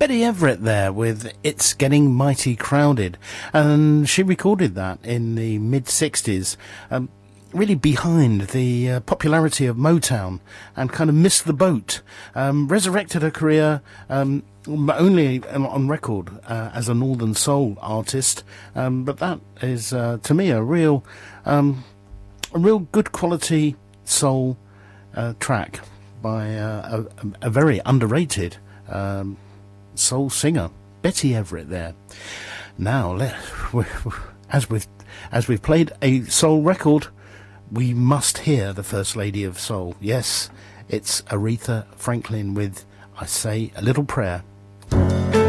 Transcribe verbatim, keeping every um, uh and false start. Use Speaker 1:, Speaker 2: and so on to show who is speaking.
Speaker 1: Betty Everett there with It's Getting Mighty Crowded. And she recorded that in the mid-sixties, um, really behind the uh, popularity of Motown, and kind of missed the boat. Um, resurrected her career um, only on record uh, as a Northern Soul artist, um, but that is, uh, to me, a real, um, a real good quality soul uh, track by uh, a, a very underrated um soul singer, Betty Everett there. Now, let, as we've, as we've played a soul record, we must hear the First Lady of Soul. Yes, it's Aretha Franklin with I Say a Little Prayer.